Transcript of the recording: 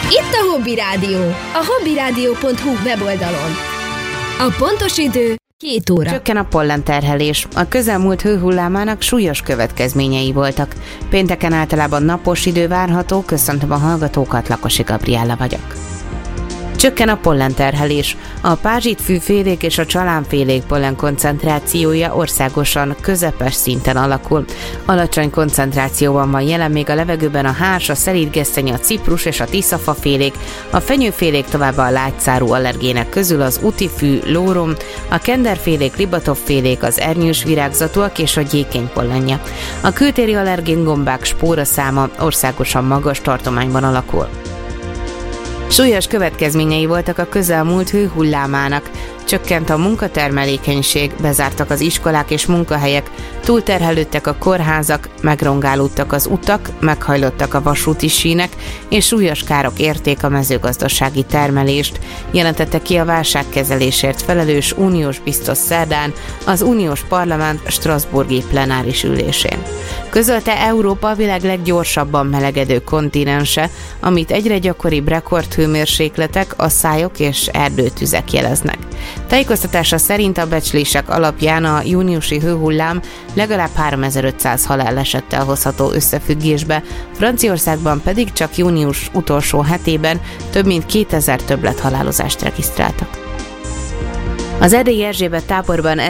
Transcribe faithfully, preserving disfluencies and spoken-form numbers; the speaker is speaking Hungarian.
Itt a Hobby Rádió, a hobbyradio pont hu weboldalon. A pontos idő két óra. Csökken a pollenterhelés. A közelmúlt hőhullámának súlyos következményei voltak. Pénteken általában napos idő várható, köszöntöm a hallgatókat, Lakosi Gabriella vagyok. Csökken a pollenterhelés. A pázsitfűfélék és a csalánfélék pollen koncentrációja országosan közepes szinten alakul. Alacsony koncentrációban van jelen még a levegőben a hárs, a szelídgesztenye, a ciprus és a tiszafafélék, a fenyőfélék, továbbá a lágyszárú allergének közül az utifű, lórom, a kenderfélék, ribatopfélék, az ernyős virágzatúak és a gyékeny pollenje. A kültéri allergén gombák spóraszáma országosan magas tartományban alakul. Súlyos következményei voltak a közelmúlt hőhullámának. Csökkent a munkatermelékenység, bezártak az iskolák és munkahelyek, túlterhelődtek a kórházak, megrongálódtak az utak, meghajlottak a vasúti sínek, és súlyos károk érték a mezőgazdasági termelést, jelentette ki a válságkezelésért felelős uniós biztos szerdán az uniós parlament strasbourgi plenáris ülésén. Közölte Európa a világ leggyorsabban melegedő kontinense, amit egyre gyakoribb rekordhőmérsékletek, asszályok és erdőtüzek jeleznek. Tájékoztatása szerint a becslések alapján a júniusi hőhullám legalább háromezer-ötszáz halálesettel hozható összefüggésbe, Franciaországban pedig csak június utolsó hetében több mint kétezer többlethalálozást regisztráltak. Az erdélyi Erzsébet táborban